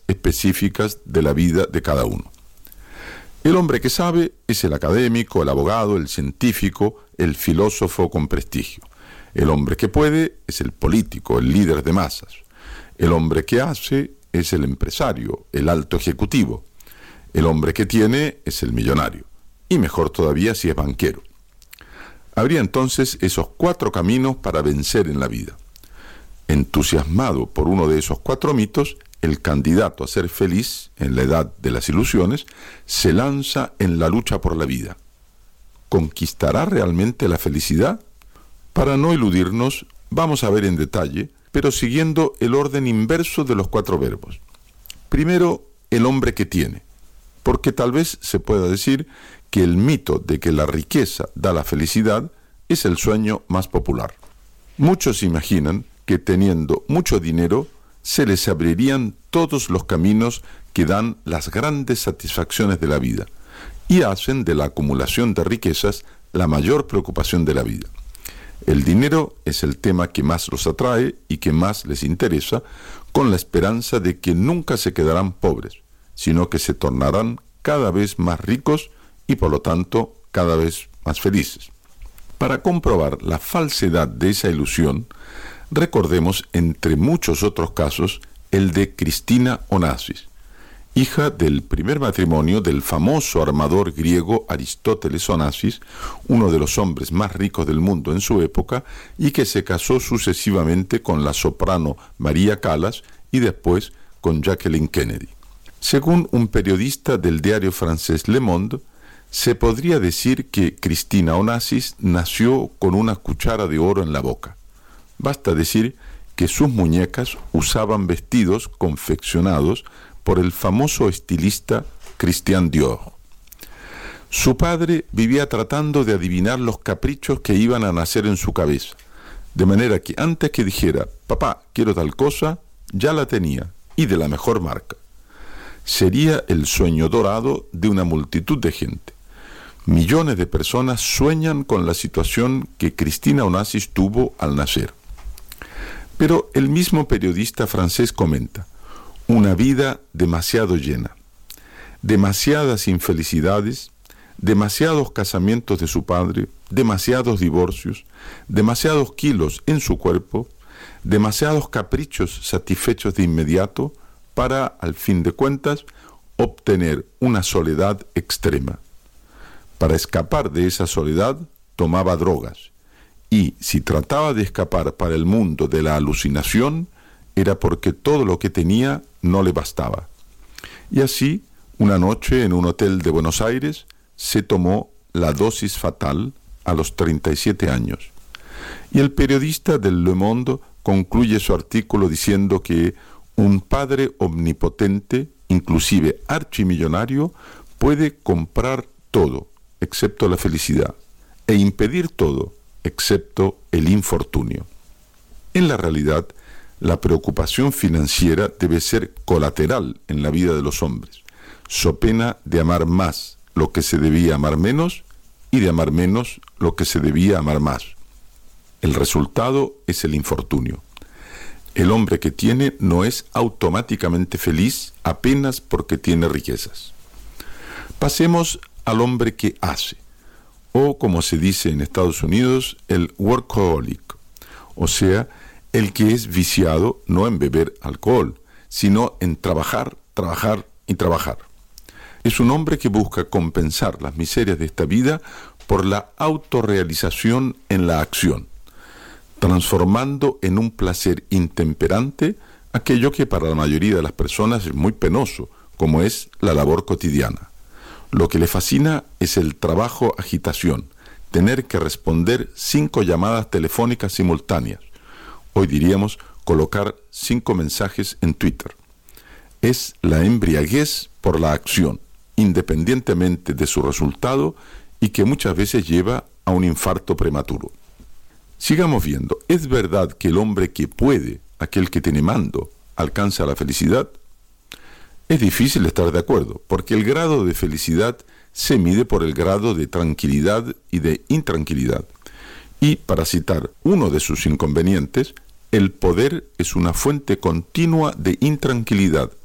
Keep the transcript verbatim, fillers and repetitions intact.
específicas de la vida de cada uno. El hombre que sabe es el académico, el abogado, el científico, el filósofo con prestigio. El hombre que puede es el político, el líder de masas. El hombre que hace es el empresario, el alto ejecutivo. El hombre que tiene es el millonario. Y mejor todavía si es banquero. Habría entonces esos cuatro caminos para vencer en la vida. Entusiasmado por uno de esos cuatro mitos, el candidato a ser feliz en la edad de las ilusiones se lanza en la lucha por la vida. ¿Conquistará realmente la felicidad? Para no eludirnos, vamos a ver en detalle, pero siguiendo el orden inverso de los cuatro verbos. Primero, el hombre que tiene, porque tal vez se pueda decir que el mito de que la riqueza da la felicidad es el sueño más popular. Muchos imaginan que teniendo mucho dinero se les abrirían todos los caminos que dan las grandes satisfacciones de la vida y hacen de la acumulación de riquezas la mayor preocupación de la vida. El dinero es el tema que más los atrae y que más les interesa, con la esperanza de que nunca se quedarán pobres, sino que se tornarán cada vez más ricos y por lo tanto cada vez más felices. Para comprobar la falsedad de esa ilusión, recordemos, entre muchos otros casos, el de Cristina Onassis, hija del primer matrimonio del famoso armador griego Aristóteles Onassis, uno de los hombres más ricos del mundo en su época, y que se casó sucesivamente con la soprano María Callas y después con Jacqueline Kennedy. Según un periodista del diario francés Le Monde, se podría decir que Cristina Onassis nació con una cuchara de oro en la boca. Basta decir que sus muñecas usaban vestidos confeccionados por el famoso estilista Christian Dior. Su padre vivía tratando de adivinar los caprichos que iban a nacer en su cabeza, de manera que antes que dijera, papá, quiero tal cosa, ya la tenía, y de la mejor marca. Sería el sueño dorado de una multitud de gente. Millones de personas sueñan con la situación que Cristina Onassis tuvo al nacer. Pero el mismo periodista francés comenta, una vida demasiado llena, demasiadas infelicidades, demasiados casamientos de su padre, demasiados divorcios, demasiados kilos en su cuerpo, demasiados caprichos satisfechos de inmediato para, al fin de cuentas, obtener una soledad extrema. Para escapar de esa soledad, tomaba drogas. Y si trataba de escapar para el mundo de la alucinación, era porque todo lo que tenía no le bastaba. Y así, una noche en un hotel de Buenos Aires, se tomó la dosis fatal a los treinta y siete años. Y el periodista del Le Monde concluye su artículo diciendo que un padre omnipotente, inclusive archimillonario, puede comprar todo, excepto la felicidad, e impedir todo, excepto el infortunio. En la realidad, la preocupación financiera debe ser colateral en la vida de los hombres, so pena de amar más lo que se debía amar menos y de amar menos lo que se debía amar más. El resultado es el infortunio. El hombre que tiene no es automáticamente feliz apenas porque tiene riquezas. Pasemos al hombre que hace, o como se dice en Estados Unidos, el workaholic, o sea, el que es viciado no en beber alcohol, sino en trabajar, trabajar y trabajar. Es un hombre que busca compensar las miserias de esta vida por la autorrealización en la acción, transformando en un placer intemperante aquello que para la mayoría de las personas es muy penoso, como es la labor cotidiana. Lo que le fascina es el trabajo agitación, tener que responder cinco llamadas telefónicas simultáneas. Hoy diríamos colocar cinco mensajes en Twitter. Es la embriaguez por la acción, independientemente de su resultado, y que muchas veces lleva a un infarto prematuro. Sigamos viendo, ¿es verdad que el hombre que puede, aquel que tiene mando, alcanza la felicidad? Es difícil estar de acuerdo, porque el grado de felicidad se mide por el grado de tranquilidad y de intranquilidad. Y, para citar uno de sus inconvenientes, el poder es una fuente continua de intranquilidad,